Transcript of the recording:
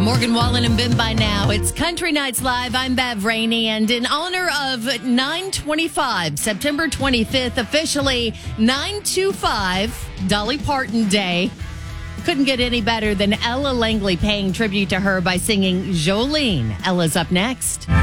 Morgan Wallen and Ben by now. It's Country Nights Live. I'm Bev Rainey, and in honor of 9/25, September 25th, officially 925 Dolly Parton Day, couldn't get any better than Ella Langley paying tribute to her by singing Jolene. Ella's up next.